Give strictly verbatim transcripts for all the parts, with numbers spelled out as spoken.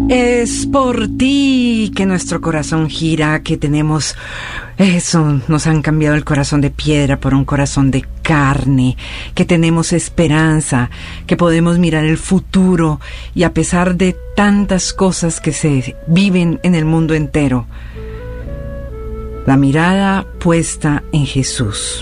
Es por ti que nuestro corazón gira, que tenemos eso, nos han cambiado el corazón de piedra por un corazón de carne, que tenemos esperanza, que podemos mirar el futuro y a pesar de tantas cosas que se viven en el mundo entero, la mirada puesta en Jesús.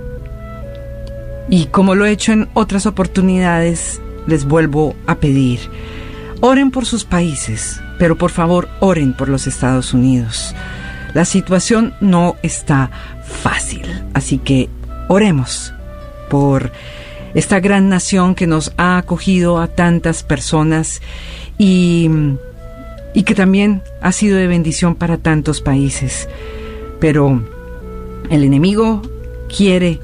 Y como lo he hecho en otras oportunidades, les vuelvo a pedir, oren por sus países, pero por favor oren por los Estados Unidos. La situación no está fácil, así que oremos por esta gran nación que nos ha acogido a tantas personas y, y que también ha sido de bendición para tantos países. Pero el enemigo quiere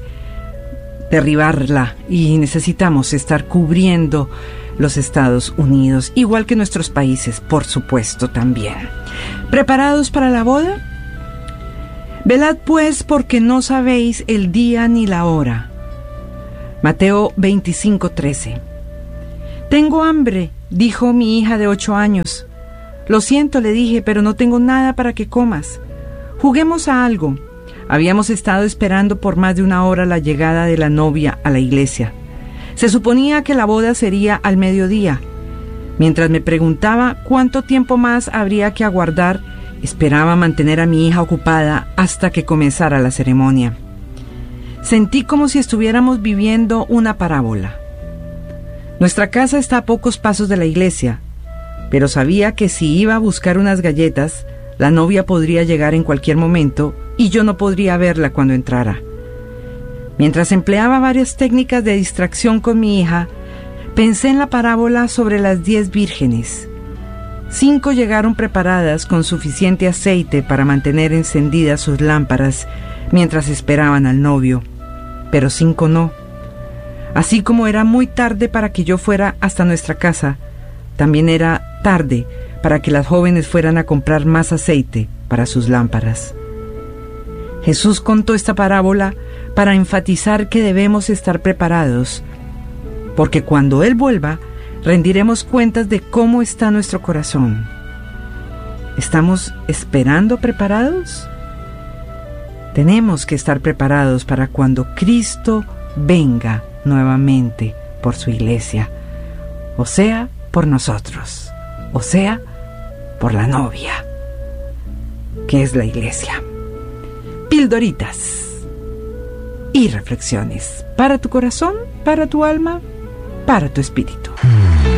derribarla y necesitamos estar cubriendo los Estados Unidos, igual que nuestros países, por supuesto, también. ¿Preparados para la boda? Velad pues, porque no sabéis el día ni la hora. Mateo veinticinco, trece. Tengo hambre, dijo mi hija de ocho años. Lo siento, le dije, pero no tengo nada para que comas. Juguemos a algo. Habíamos estado esperando por más de una hora la llegada de la novia a la iglesia. Se suponía que la boda sería al mediodía. Mientras me preguntaba cuánto tiempo más habría que aguardar, esperaba mantener a mi hija ocupada hasta que comenzara la ceremonia. Sentí como si estuviéramos viviendo una parábola. Nuestra casa está a pocos pasos de la iglesia, pero sabía que si iba a buscar unas galletas, la novia podría llegar en cualquier momento y yo no podría verla cuando entrara. Mientras empleaba varias técnicas de distracción con mi hija, pensé en la parábola sobre las diez vírgenes. Cinco llegaron preparadas con suficiente aceite para mantener encendidas sus lámparas mientras esperaban al novio, pero cinco no. Así como era muy tarde para que yo fuera hasta nuestra casa, también era tarde para que las jóvenes fueran a comprar más aceite para sus lámparas. Jesús contó esta parábola para enfatizar que debemos estar preparados, porque cuando Él vuelva, rendiremos cuentas de cómo está nuestro corazón. ¿Estamos esperando preparados? Tenemos que estar preparados para cuando Cristo venga nuevamente por su iglesia, o sea, por nosotros, o sea, por la novia, que es la iglesia. Pildoritas y reflexiones para tu corazón, para tu alma, para tu espíritu.